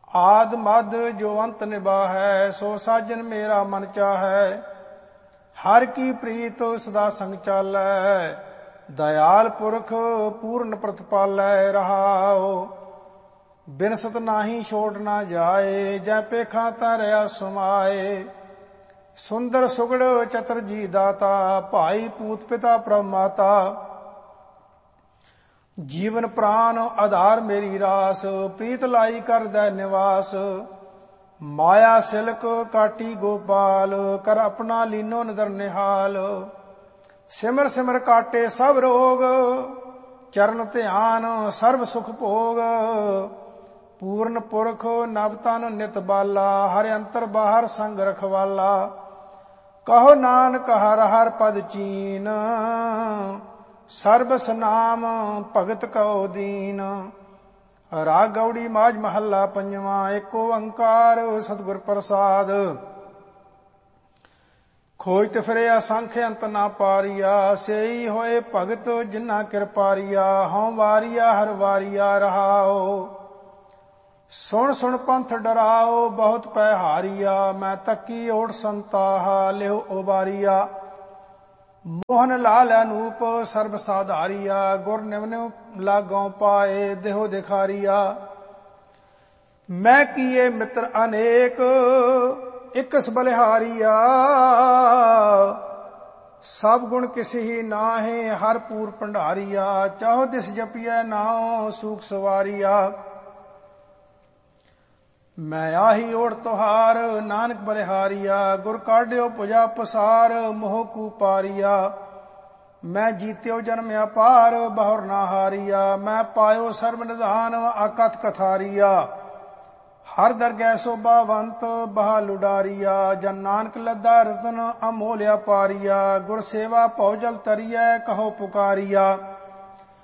आद मद जो अंत निभाहै, सो साजन मेरा मन चाहै। हर की प्रीत सदा संग चालै, दयाल पुरख पूर्ण प्रतिपालै। रहाओ बिनसत नाही छोड़ ना जाए, जै पेखा तरिया समाए। सुंदर सुगड़ चतर जी दाता, भाई पूत पिता प्रभ माता। जीवन प्राण आधार मेरी रास, प्रीत लाई कर दै निवास। माया सिलक काटी गोपाल, कर अपना लीनो नदर निहाल। सिमर सिमर काटे सब रोग, चरण ध्यान सर्व सुख भोग। पूर्ण पुरख नव तन नित बाला, हर अंतर बाहर संग रखवाला। कहो नानक हर हर पद चीन, सर्बस नाम भगत कहो दीन। राग गौड़ी माज महला पंजवा। एक ओंकार सतगुर प्रसाद। खोजत फिरे असंख्य अंत ना पारिया, सेई होए भगत जिन्ना किरपारिया। हਉ वारिया हर वारिया। रहाओ सुन सुन पंथ डराओ, बहुत पै हारिया। मैं तकी ओट संताहा, लिहो उबारिया। मोहन लाल अनूप सर्ब साधारिया, गुर निव निव लागों पाए, देहो दिखारिया। मैं किए मित्र अनेक, इकस बलिहारिया। सब गुण किसी ही नाहे, हर पूर भंडारिया। चाहो दिस जपिए नाओ, सूख सवारिया। मैं आही ओढ़ तुहार, नानक बलिहारिया। गुर काढ़ियो पुजा पसार, मोह कूपारिया। मैं जीत्यो जन्म अपार, बहुर ना हारिया। मैं पायो सर्व निधान, अकथ कथारिया। हर दरगह शोभावंत, बहा लुडारिया। जन नानक लद्दा रतन, अमोल्या पारिया। गुर सेवा भौजल तरियै, कहो पुकारिया।